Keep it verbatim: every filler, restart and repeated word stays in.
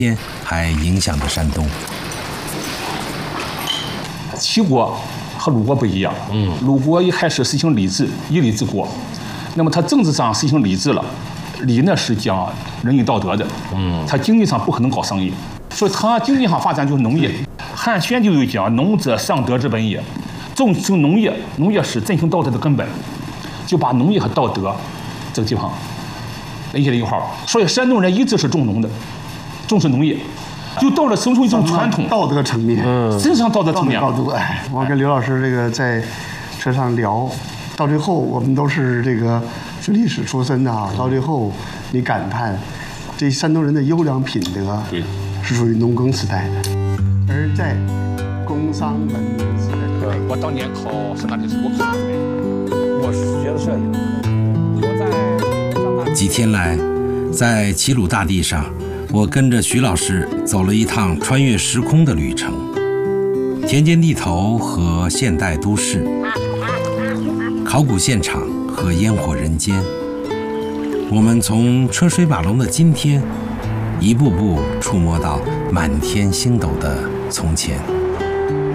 天还影响着山东。 齐国和鲁国不一样，嗯，鲁国一开始实行礼制，以礼治国，那么它政治上实行礼制了，礼呢是讲仁义道德的，嗯，它经济上不可能搞生意，所以它经济上发展就是农业。汉宣就有讲，农者尚德之本也，重视农业，农业是振兴道德的根本，就把农业和道德这个地方联系在一块儿。所以山东人一直是重农的，重视农业。就到了形成一种传统， 道德层面， 嗯，真上道德层面。 高度，哎，我跟刘老师这个在车上聊，到最后我们都是这个学历史出身的啊，到最后你感叹，这山东人的优良品德， 对， 是属于农耕时代的，而在工商文明时代。 对，我当年考上大历史，我考出来， 我是学的摄影，我在上大。 几天来，在齐鲁大地上。我跟着徐老师走了一趟穿越时空的旅程，田间地头和现代都市，考古现场和烟火人间。我们从车水马龙的今天，一步步触摸到满天星斗的从前。